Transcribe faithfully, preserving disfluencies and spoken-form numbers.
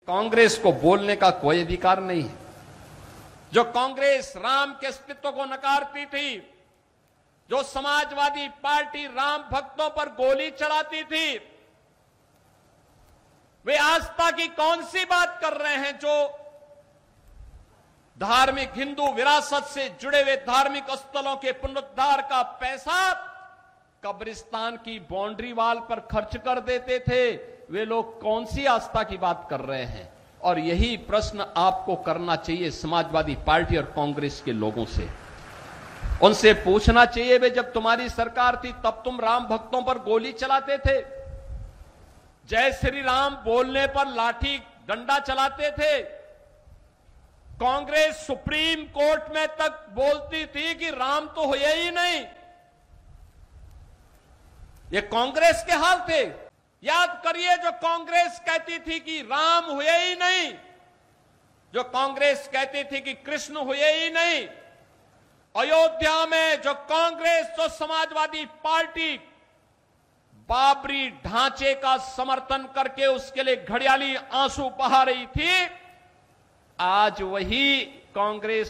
कांग्रेस को बोलने का कोई अधिकार नहीं है। जो कांग्रेस राम के अस्तित्व को नकारती थी, जो समाजवादी पार्टी राम भक्तों पर गोली चलाती थी, वे आस्था की कौन सी बात कर रहे हैं? जो धार्मिक हिंदू विरासत से जुड़े हुए धार्मिक स्थलों के पुनरुद्धार का पैसा कब्रिस्तान की बाउंड्री वाल पर खर्च कर देते थे, वे लोग कौन सी आस्था की बात कर रहे हैं? और यही प्रश्न आपको करना चाहिए समाजवादी पार्टी और कांग्रेस के लोगों से। उनसे पूछना चाहिए, वे जब तुम्हारी सरकार थी तब तुम राम भक्तों पर गोली चलाते थे, जय श्री राम बोलने पर लाठी डंडा चलाते थे, कांग्रेस सुप्रीम कोर्ट में तक बोलती थी कि राम तो हुए ही नहीं। ये कांग्रेस के हाल थे। याद करिए, जो कांग्रेस कहती थी कि राम हुए ही नहीं, जो कांग्रेस कहती थी कि कृष्ण हुए ही नहीं, अयोध्या में जो कांग्रेस, जो समाजवादी पार्टी बाबरी ढांचे का समर्थन करके उसके लिए घड़ियाली आंसू बहा रही थी, आज वही कांग्रेस